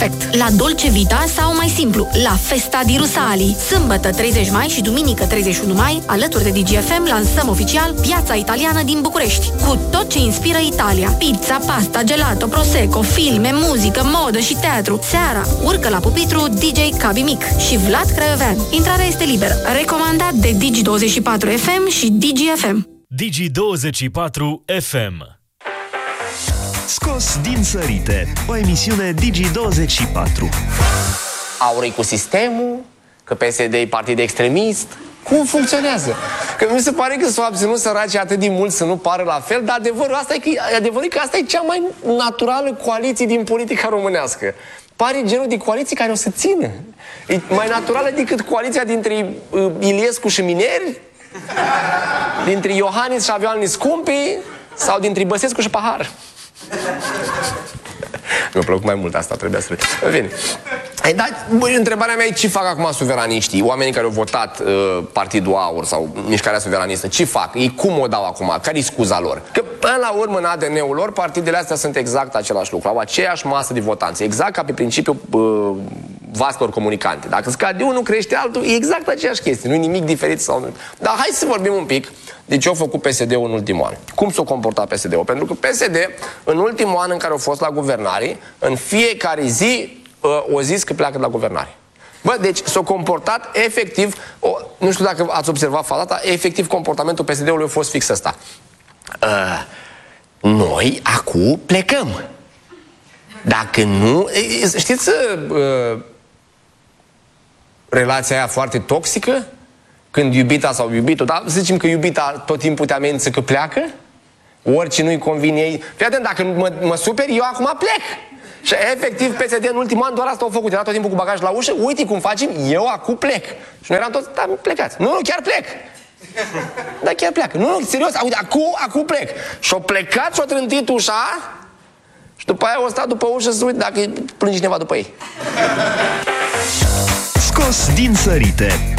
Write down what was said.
perfect. La Dolce Vita sau mai simplu, la Festa di Rusali. Sâmbătă 30 mai și duminică 31 mai, alături de DGFM, lansăm oficial Piața Italiană din București, cu tot ce inspiră Italia. Pizza, pasta, gelato, prosecco, filme, muzică, modă și teatru. Seara, urcă la pupitru DJ Cabi Mic și Vlad Craiovean. Intrarea este liberă. Recomandat de Digi24 FM și DGFM. Digi24 FM. Scos din sărite, o emisiune Digi24. Aurei cu sistemul, că PSD e partid extremist. Cum funcționează? Că mi se pare că s-au abținut săracii atât de mult să nu pară la fel, dar adevărul e că asta e cea mai naturală coaliție din politica românească. Pare genul de coaliție care o să țină. E mai naturală decât coaliția dintre Iliescu și Mineri, dintre Iohannis și avioane scumpe, sau dintre Băsescu și Pahar. Mi-a plăcut mai mult asta, trebuia să... Bine. Dar întrebarea mea e ce fac acum suveraniștii, oamenii care au votat Partidul Aur sau Mișcarea Suveranistă, ce fac? Ei cum o dau acum? Care-i scuza lor? Că până la urmă în ADN-ul lor, partidele astea sunt exact același lucru, au aceeași masă de votanți, exact ca pe principiul vaselor comunicante. Dacă scade unul, crește altul, e exact aceeași chestie, nu e nimic diferit sau nu. Dar hai să vorbim un pic de ce a făcut PSD-ul în ultimul an. Cum s-a comportat PSD-ul? Pentru că PSD, în ultimul an în care a fost la guvernare, în fiecare zi o zis că pleacă de la guvernare. Bă, deci s-a comportat efectiv, nu știu dacă ați observat faza asta, efectiv comportamentul PSD-ului a fost fix ăsta. Noi acum plecăm. Dacă nu... Știți relația aia foarte toxică? Când iubita sau iubitul, dar să zicem că iubita tot timpul te amenință că pleacă? Orice nu-i convine ei. Fii atent, dacă mă superi, eu acum plec. Și efectiv PSD în ultimul an doar asta au făcut. Era tot timpul cu bagaj la ușă, uite cum facem, eu acum plec. Și noi eram toți, da, plecați. Nu, chiar plec. Da, chiar pleacă. Nu, serios, uite, acum plec. Și-o plecat, și-o trântit ușa și după aia o stat după ușă să uite dacă plânge cineva după ei. Scos din sărite,